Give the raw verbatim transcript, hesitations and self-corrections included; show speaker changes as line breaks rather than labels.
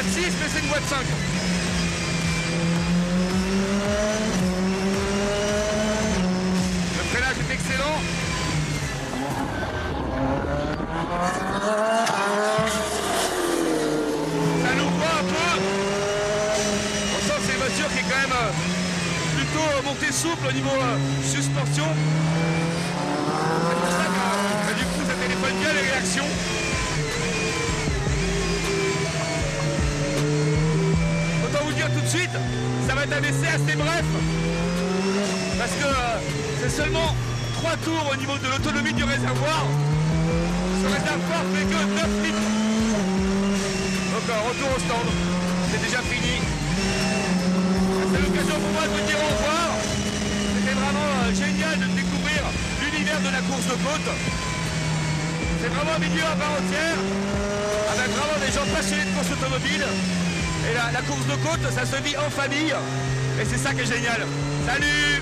de six, mais c'est une boîte cinq. Le freinage est excellent. Ça nous voit un peu. On sent que c'est une voiture qui est quand même euh, plutôt euh, montée souple au niveau euh, suspension. C'est pour ça que euh, du coup ça téléphone bien les réactions. Autant vous dire tout de suite, ça va être un essai assez bref. Parce que euh, c'est seulement trois tours au niveau de l'autonomie du réservoir. Ce réservoir fait que neuf litres. Donc euh, retour au stand, c'est déjà fini. C'est l'occasion pour moi de vous dire au revoir. C'était vraiment euh, génial de découvrir l'univers de la course de côte. C'est vraiment un milieu à part entière, avec vraiment des gens passionnés de course automobile. Et la, la course de côte, ça se vit en famille. Et c'est ça qui est génial. Salut!